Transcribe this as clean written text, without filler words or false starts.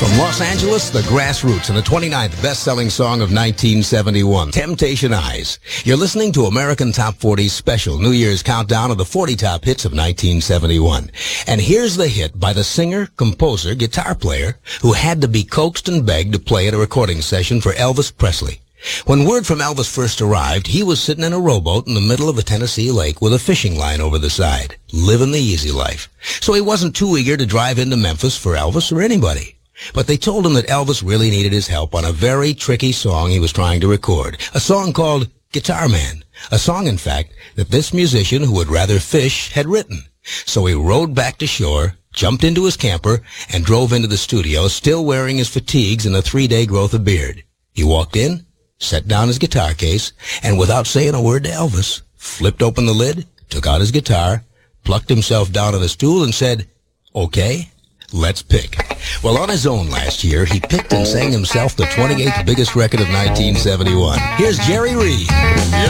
From Los Angeles, the Grassroots and the 29th best-selling song of 1971, Temptation Eyes. You're listening to American Top 40's special New Year's countdown of the 40 top hits of 1971. And here's the hit by the singer, composer, guitar player who had to be coaxed and begged to play at a recording session for Elvis Presley. When word from Elvis first arrived, he was sitting in a rowboat in the middle of a Tennessee lake with a fishing line over the side, living the easy life. So he wasn't too eager to drive into Memphis for Elvis or anybody. But they told him that Elvis really needed his help on a very tricky song he was trying to record, a song called Guitar Man, a song, in fact, that this musician who would rather fish had written. So he rowed back to shore, jumped into his camper, and drove into the studio, still wearing his fatigues and a 3-day growth of beard. He walked in, set down his guitar case, and without saying a word to Elvis, flipped open the lid, took out his guitar, plucked himself down on a stool, and said, "Okay, let's pick." Well, on his own last year, he picked and sang himself the 28th biggest record of 1971. Here's Jerry Reed.